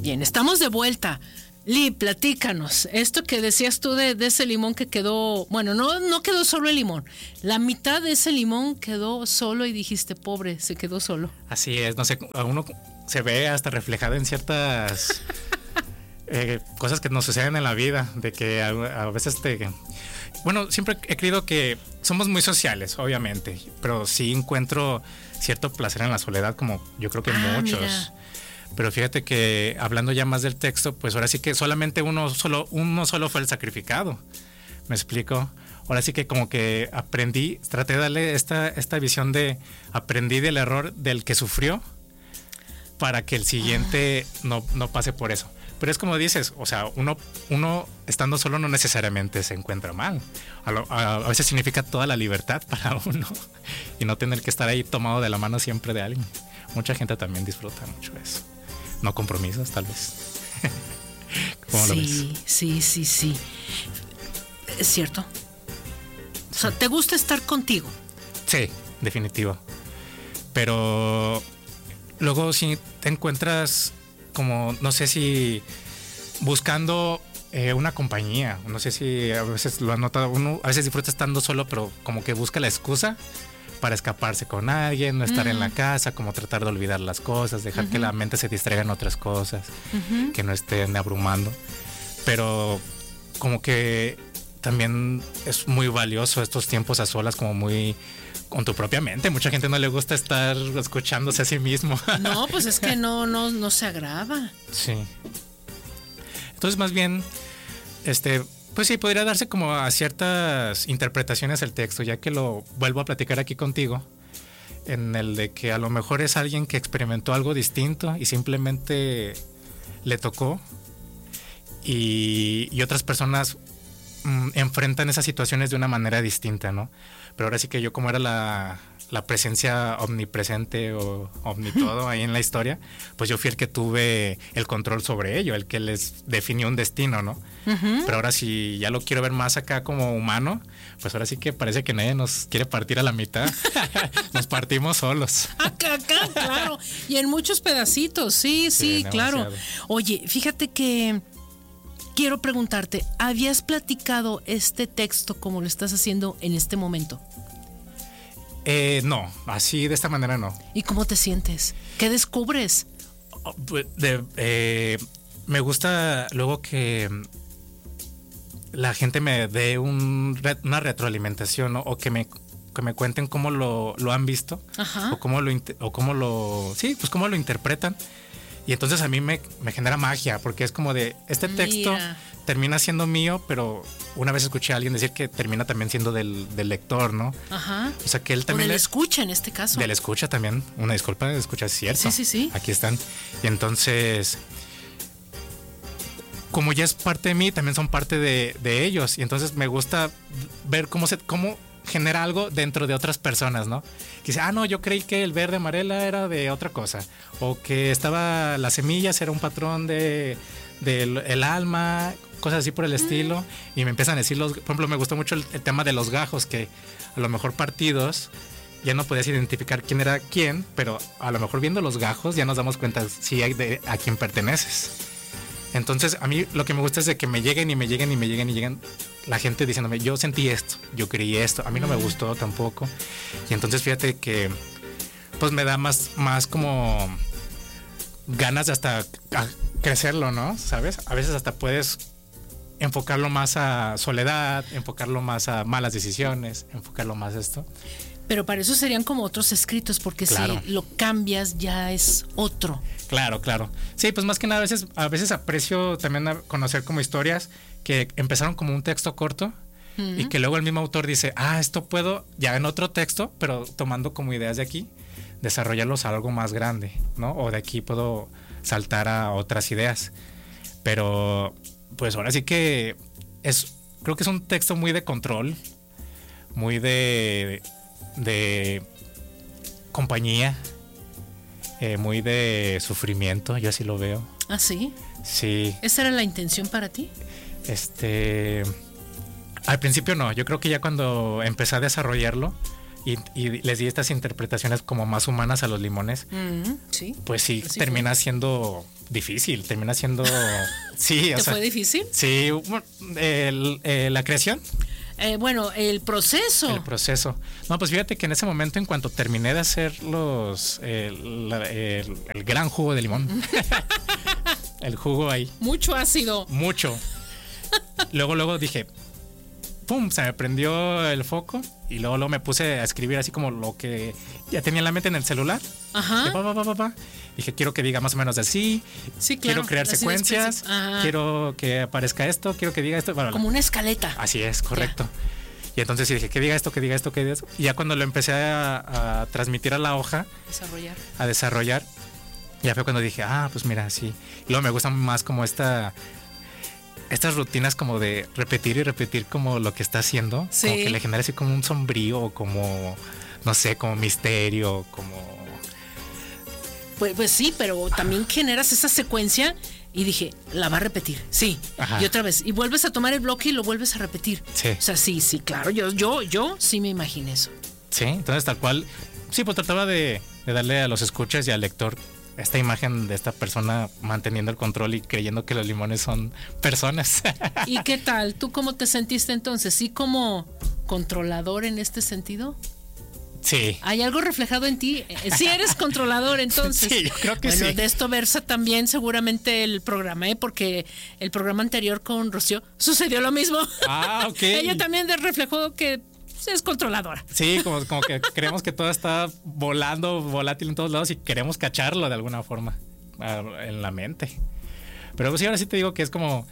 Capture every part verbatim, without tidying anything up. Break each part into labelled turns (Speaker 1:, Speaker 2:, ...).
Speaker 1: bien, estamos de vuelta. Lee, platícanos. Esto que decías tú de, de ese limón que quedó, bueno, no, no quedó solo el limón. La mitad de ese limón quedó solo y dijiste, pobre, se quedó solo.
Speaker 2: Así es, no sé, a uno se ve hasta reflejado en ciertas eh, cosas que nos suceden en la vida, de que a, a veces te... Bueno, siempre he creído que somos muy sociales, obviamente, pero sí encuentro cierto placer en la soledad, como yo creo que
Speaker 1: ah,
Speaker 2: muchos.
Speaker 1: Mira.
Speaker 2: Pero fíjate que hablando ya más del texto, pues ahora sí que solamente uno solo, uno solo fue el sacrificado. ¿Me explico? Ahora sí que como que aprendí, traté de darle esta, esta visión de aprendí del error del que sufrió para que el siguiente no, no pase por eso. Pero es como dices, o sea, uno, uno estando solo no necesariamente se encuentra mal. A, lo, a, a veces significa toda la libertad para uno y no tener que estar ahí tomado de la mano siempre de alguien. Mucha gente también disfruta mucho eso. No compromisos, tal vez. ¿Cómo lo ves?
Speaker 1: Sí, sí, sí, sí. Es cierto. O sea, ¿te gusta estar contigo?
Speaker 2: Sí, definitivo. Pero luego si te encuentras como, no sé si buscando eh, una compañía, no sé si a veces lo has notado, uno a veces disfruta estando solo, pero como que busca la excusa para escaparse con alguien, no estar mm. en la casa, como tratar de olvidar las cosas, dejar uh-huh. que la mente se distraiga en otras cosas, uh-huh. que no estén abrumando. Pero como que también es muy valioso estos tiempos a solas, como muy con tu propia mente. Mucha gente no le gusta estar escuchándose a sí mismo.
Speaker 1: No, pues es que no, no, no se agrava.
Speaker 2: Sí. Entonces más bien, este... pues sí, podría darse como a ciertas interpretaciones el texto, ya que lo vuelvo a platicar aquí contigo, en el de que a lo mejor es alguien que experimentó algo distinto y simplemente le tocó, y, y otras personas mmm, enfrentan esas situaciones de una manera distinta, ¿no? Pero ahora sí que yo, como era la, la presencia omnipresente o omnitodo ahí en la historia, pues yo fui el que tuve el control sobre ello, el que les definió un destino, ¿no? Uh-huh. Pero ahora si ya lo quiero ver más acá como humano, pues ahora sí que parece que nadie nos quiere partir a la mitad. Nos partimos solos.
Speaker 1: Acá, acá, claro. Y en muchos pedacitos, sí, sí, sí, claro. Oye, fíjate que quiero preguntarte, ¿habías platicado este texto como lo estás haciendo en este momento?
Speaker 2: Eh, no, así de esta manera no.
Speaker 1: ¿Y cómo te sientes? ¿Qué descubres?
Speaker 2: De, eh, me gusta luego que la gente me dé un, una retroalimentación, ¿no? O que me, que me cuenten cómo lo, lo han visto. Ajá. o cómo lo o cómo lo sí, pues cómo lo interpretan. Y entonces a mí me, me genera magia, porque es como de, este texto Mira. termina siendo mío, pero una vez escuché a alguien decir que termina también siendo del, del lector, ¿no?
Speaker 1: Ajá.
Speaker 2: O sea, que él también...
Speaker 1: O del
Speaker 2: le,
Speaker 1: escucha en este caso.
Speaker 2: Del escucha también, una disculpa, del escucha, es cierto.
Speaker 1: Sí, sí, sí.
Speaker 2: Aquí están. Y entonces, como ya es parte de mí, también son parte de, de ellos. Y entonces me gusta ver cómo se... cómo genera algo dentro de otras personas, ¿no? Que dice, ah, no, yo creí que el verde amarela era de otra cosa, o que estaba las semillas, era un patrón de, de el, el alma, cosas así por el estilo, y me empiezan a decir, los, por ejemplo, me gustó mucho el, el tema de los gajos, que a lo mejor partidos ya no podías identificar quién era quién, pero a lo mejor viendo los gajos ya nos damos cuenta si hay de a quién perteneces. Entonces a mí lo que me gusta es de que me lleguen y me lleguen y me lleguen y lleguen la gente diciéndome, yo sentí esto, yo creí esto, a mí no me gustó tampoco. Y entonces fíjate que pues me da más, más como ganas de hasta crecerlo, ¿no? ¿Sabes? A veces hasta puedes enfocarlo más a soledad, enfocarlo más a malas decisiones, enfocarlo más a esto.
Speaker 1: Pero para eso serían como otros escritos, porque claro. Si lo cambias ya es otro.
Speaker 2: Claro, claro. Sí, pues más que nada a veces, a veces aprecio también a conocer como historias que empezaron como un texto corto uh-huh. y que luego el mismo autor dice, ah, esto puedo ya en otro texto, pero tomando como ideas de aquí, desarrollarlos a algo más grande, ¿no? O de aquí puedo saltar a otras ideas. Pero pues ahora sí que es, creo que es un texto muy de control, muy de... de compañía, eh, muy de sufrimiento, yo así lo veo.
Speaker 1: ¿Ah, sí?
Speaker 2: Sí.
Speaker 1: ¿Esa era la intención para ti?
Speaker 2: Este, al principio no, yo creo que ya cuando empecé a desarrollarlo, y, y les di estas interpretaciones como más humanas a los limones,
Speaker 1: mm, sí.
Speaker 2: pues sí, sí termina fue. siendo difícil, termina siendo... sí,
Speaker 1: ¿Te
Speaker 2: o sea,
Speaker 1: fue difícil?
Speaker 2: Sí, bueno, el, el, la creación.
Speaker 1: Eh, bueno, el proceso.
Speaker 2: El proceso. No, pues fíjate que en ese momento, en cuanto terminé de hacer los el, el, el gran jugo de limón, el jugo ahí.
Speaker 1: Mucho ácido.
Speaker 2: Mucho. Luego, luego dije, pum, se me prendió el foco y luego, luego me puse a escribir así como lo que ya tenía en la mente en el celular.
Speaker 1: Ajá.
Speaker 2: De pa, pa, pa, pa, pa. Dije, quiero que diga más o menos así.
Speaker 1: Sí, claro.
Speaker 2: Quiero crear
Speaker 1: así
Speaker 2: secuencias. Quiero que aparezca esto. Quiero que diga esto. Bueno,
Speaker 1: como una escaleta.
Speaker 2: Así es, correcto. Ya. Y entonces dije, que diga esto, que diga esto, que diga esto. Y ya cuando lo empecé a, a transmitir a la hoja.
Speaker 1: Desarrollar.
Speaker 2: A desarrollar. Ya fue cuando dije, ah, pues mira, sí. Y luego me gusta más como esta... Estas rutinas como de repetir y repetir como lo que está haciendo.
Speaker 1: Sí.
Speaker 2: Como que le genera así como un sombrío, como... No sé, como misterio, como...
Speaker 1: Pues, pues sí, pero también generas esa secuencia y dije, la va a repetir, sí. Ajá. Y otra vez, y vuelves a tomar el bloque y lo vuelves a repetir.
Speaker 2: Sí.
Speaker 1: O sea, sí, sí, claro, yo, yo, yo sí me imaginé eso.
Speaker 2: Sí, entonces tal cual, sí, pues trataba de, de darle a los escuchas y al lector esta imagen de esta persona manteniendo el control y creyendo que los limones son personas.
Speaker 1: ¿Y qué tal? ¿Tú cómo te sentiste entonces? ¿Sí como controlador en este sentido?
Speaker 2: Sí.
Speaker 1: ¿Hay algo reflejado en ti? Sí eres controlador, entonces.
Speaker 2: Sí, yo creo que
Speaker 1: bueno,
Speaker 2: sí.
Speaker 1: De esto versa también seguramente el programa, ¿eh? Porque el programa anterior con Rocío sucedió lo mismo.
Speaker 2: Ah, ok.
Speaker 1: Ella también reflejó que es controladora.
Speaker 2: Sí, como, como que creemos que todo está volando, volátil en todos lados y queremos cacharlo de alguna forma en la mente. Pero pues sí, ahora sí te digo que es como...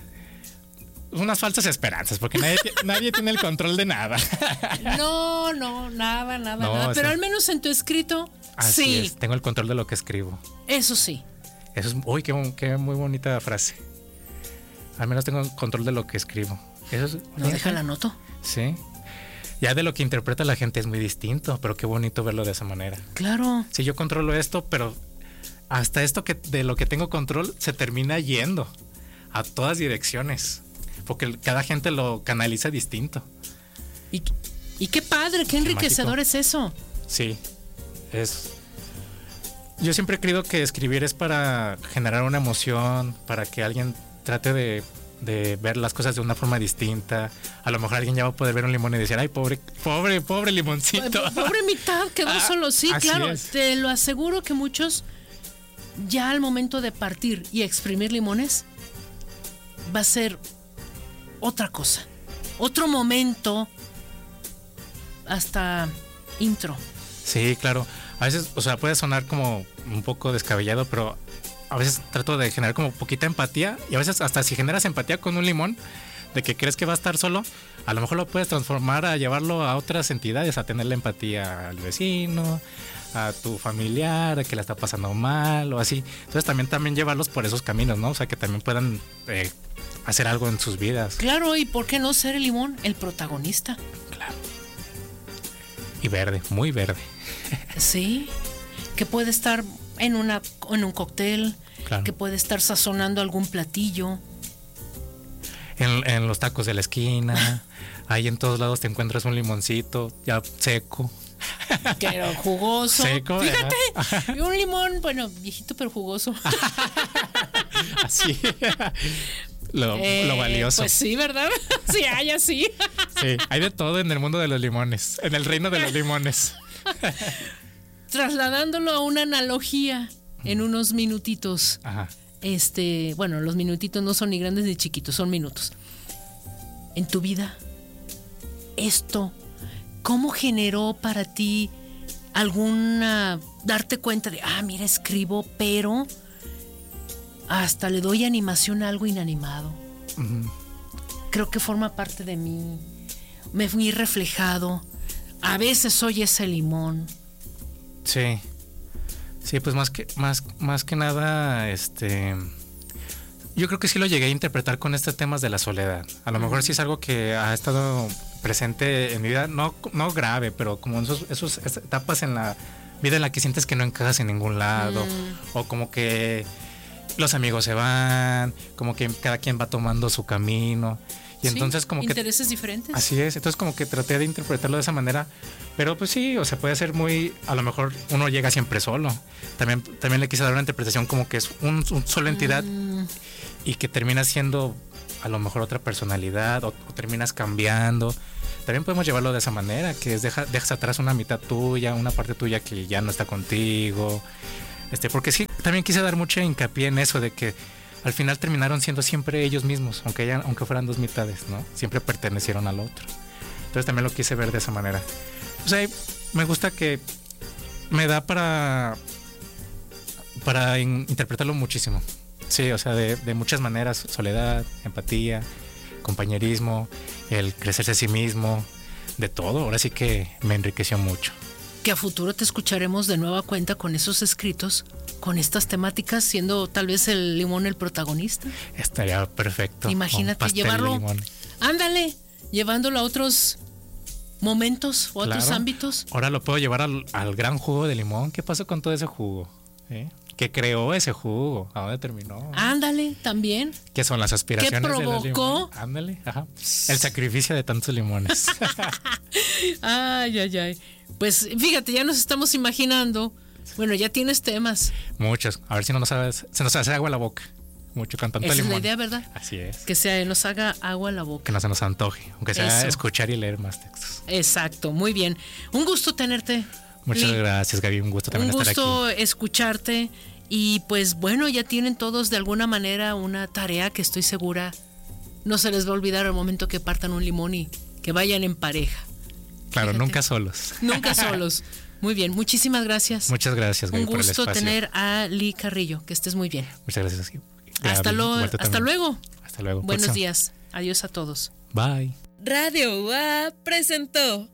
Speaker 2: unas falsas esperanzas, porque nadie, nadie tiene el control de nada.
Speaker 1: No, no, nada, nada,
Speaker 2: no,
Speaker 1: nada.
Speaker 2: O sea,
Speaker 1: pero al menos en tu escrito,
Speaker 2: así
Speaker 1: sí.
Speaker 2: Es, tengo el control de lo que escribo.
Speaker 1: Eso sí.
Speaker 2: Eso es, uy, qué, qué muy bonita frase. Al menos tengo el control de lo que escribo. Eso es,
Speaker 1: ¿No deja la anoto?
Speaker 2: Sí. Ya de lo que interpreta la gente es muy distinto, pero qué bonito verlo de esa manera.
Speaker 1: Claro.
Speaker 2: Sí, yo controlo esto, pero hasta esto que de lo que tengo control se termina yendo a todas direcciones. Porque cada gente lo canaliza distinto.
Speaker 1: Y, y qué padre, qué enriquecedor es eso.
Speaker 2: Sí, es... Yo siempre he creído que escribir es para generar una emoción, para que alguien trate de, de ver las cosas de una forma distinta. A lo mejor alguien ya va a poder ver un limón y decir, ay, pobre, pobre, pobre limoncito.
Speaker 1: Pobre mitad, quedó ah, solo. Sí, claro,
Speaker 2: es.
Speaker 1: Te lo aseguro que muchos, ya al momento de partir y exprimir limones, va a ser... otra cosa, otro momento, hasta intro.
Speaker 2: Sí, claro. A veces, o sea, puede sonar como un poco descabellado, pero a veces trato de generar como poquita empatía y a veces hasta si generas empatía con un limón, de que crees que va a estar solo, a lo mejor lo puedes transformar a llevarlo a otras entidades, a tener la empatía al vecino, a tu familiar, a que la está pasando mal o así. Entonces también, también llevarlos por esos caminos, ¿no? O sea, que también puedan... Eh, hacer algo en sus vidas.
Speaker 1: Claro, y ¿por qué no ser el limón el protagonista?
Speaker 2: Claro. Y verde, muy verde.
Speaker 1: Sí, que puede estar en una en un cóctel,
Speaker 2: claro.
Speaker 1: Que puede estar sazonando algún platillo.
Speaker 2: En, en los tacos de la esquina, ahí en todos lados te encuentras un limoncito ya seco.
Speaker 1: Pero jugoso.
Speaker 2: Seco.
Speaker 1: Fíjate, y un limón, bueno, viejito pero jugoso.
Speaker 2: Así. Lo, eh, lo valioso.
Speaker 1: Pues sí, ¿verdad? Sí, hay así.
Speaker 2: Sí, hay de todo en el mundo de los limones, en el reino de los limones.
Speaker 1: Trasladándolo a una analogía en unos minutitos.
Speaker 2: Ajá.
Speaker 1: Este, bueno, los minutitos no son ni grandes ni chiquitos, son minutos. En tu vida, esto, ¿cómo generó para ti alguna darte cuenta de, ah, mira, escribo, pero hasta le doy animación a algo inanimado?
Speaker 2: Uh-huh.
Speaker 1: Creo que forma parte de mí. Me fui reflejado. A veces soy ese limón.
Speaker 2: Sí. Sí, pues más que, más, más que nada, este... yo creo que sí lo llegué a interpretar con estos temas de la soledad. A lo mejor sí es algo que ha estado presente en mi vida, no, no grave, pero como esos, esos etapas en la vida en la que sientes que no encajas en ningún lado, mm. o como que los amigos se van, como que cada quien va tomando su camino. Y entonces
Speaker 1: sí,
Speaker 2: como
Speaker 1: intereses
Speaker 2: que...
Speaker 1: Intereses diferentes.
Speaker 2: Así es, entonces como que traté de interpretarlo de esa manera, pero pues sí, o sea, puede ser muy, a lo mejor uno llega siempre solo. También, también le quise dar una interpretación como que es un, un solo entidad mm. y que termina siendo a lo mejor otra personalidad o, o terminas cambiando. También podemos llevarlo de esa manera, que es deja, dejas atrás una mitad tuya, una parte tuya que ya no está contigo. Este, porque sí, también quise dar mucho hincapié en eso de que al final terminaron siendo siempre ellos mismos, aunque hayan, aunque fueran dos mitades, ¿no? Siempre pertenecieron al otro. Entonces también lo quise ver de esa manera. O sea, me gusta que me da para para in, interpretarlo muchísimo. Sí, o sea, de, de muchas maneras: soledad, empatía, compañerismo, el crecerse a sí mismo, de todo. Ahora sí que me enriqueció mucho.
Speaker 1: Que a futuro te escucharemos de nueva cuenta con esos escritos, con estas temáticas, siendo tal vez el limón el protagonista.
Speaker 2: Estaría perfecto.
Speaker 1: Imagínate llevarlo, ándale, llevándolo a otros momentos o claro. otros ámbitos.
Speaker 2: Ahora lo puedo llevar al, al gran jugo de limón. ¿Qué pasó con todo ese jugo? ¿Eh? ¿Qué creó ese jugo? ¿A dónde terminó?
Speaker 1: Ándale, también.
Speaker 2: ¿Qué son las aspiraciones?
Speaker 1: ¿Qué provocó?
Speaker 2: Ándale, ajá. El sacrificio de tantos limones.
Speaker 1: Ay, ay, ay. Pues fíjate, ya nos estamos imaginando. Bueno, ya tienes temas.
Speaker 2: Muchos. A ver si no nos hace, se nos hace agua la boca. Mucho con tanto
Speaker 1: Esa
Speaker 2: limón.
Speaker 1: Es la idea, ¿verdad?
Speaker 2: Así es.
Speaker 1: Que se nos haga agua la boca.
Speaker 2: Que no se nos antoje. Aunque sea Eso. escuchar y leer más textos.
Speaker 1: Exacto, muy bien. Un gusto tenerte.
Speaker 2: Muchas Lee. gracias, Gaby. Un gusto también
Speaker 1: Un
Speaker 2: estar aquí.
Speaker 1: Un gusto escucharte. Y pues bueno, ya tienen todos de alguna manera una tarea que estoy segura no se les va a olvidar al momento que partan un limón y que vayan en pareja.
Speaker 2: Claro, Fíjate. nunca solos.
Speaker 1: Nunca solos. Muy bien, muchísimas gracias.
Speaker 2: Muchas gracias, Gaby,
Speaker 1: Un
Speaker 2: por el
Speaker 1: gusto
Speaker 2: espacio.
Speaker 1: tener a Lee Carrillo, que estés muy bien.
Speaker 2: Muchas gracias. Gaby,
Speaker 1: hasta, lo, hasta luego.
Speaker 2: Hasta luego.
Speaker 1: Buenos días. Adiós a todos.
Speaker 2: Bye.
Speaker 3: Radio U A presentó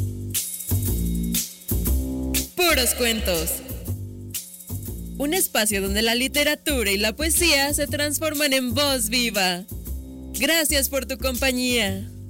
Speaker 3: Puros Cuentos. Un espacio donde la literatura y la poesía se transforman en voz viva. Gracias por tu compañía.